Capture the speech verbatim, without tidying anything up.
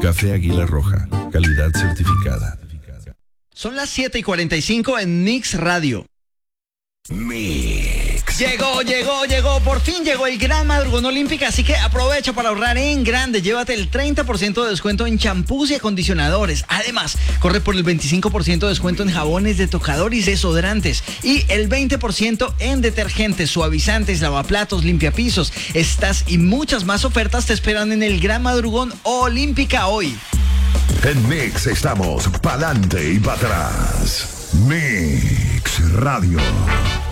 Café Águila Roja, calidad certificada. Son las siete y cuarenta y cinco en Mix Radio. Mix. Llegó, llegó, llegó, por fin llegó el gran madrugón olímpica, así que aprovecha para ahorrar en grande. Llévate el treinta por ciento de descuento en champús y acondicionadores. Además, corre por el veinticinco por ciento de descuento en jabones de tocador y desodorantes. Y el veinte por ciento en detergentes, suavizantes, lavaplatos, limpiapisos. Estas y muchas más ofertas te esperan en el gran madrugón olímpica hoy. En Mix estamos pa'lante y para atrás. Mix Radio.